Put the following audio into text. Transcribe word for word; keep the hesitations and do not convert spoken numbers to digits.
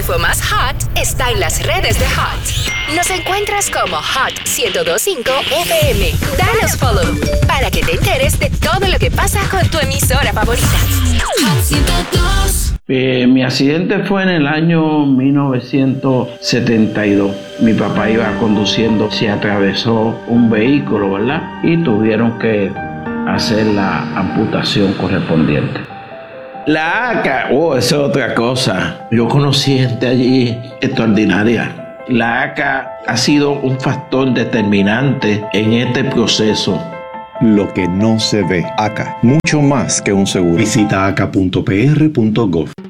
info más hot está en las redes de Hot. Nos encuentras como Hot ciento dos punto cinco F M. Danos follow para que te enteres de todo lo que pasa con tu emisora favorita. Hot ciento dos. Eh, mi accidente fue en el año mil novecientos setenta y dos. Mi papá iba conduciendo, se atravesó un vehículo, ¿verdad? Y tuvieron que hacer la amputación correspondiente. La A C A, oh, esa es otra cosa. Yo conocí gente allí extraordinaria. La A C A ha sido un factor determinante en este proceso. Lo que no se ve. A C A, mucho más que un seguro. Visita a c a punto p r punto gov.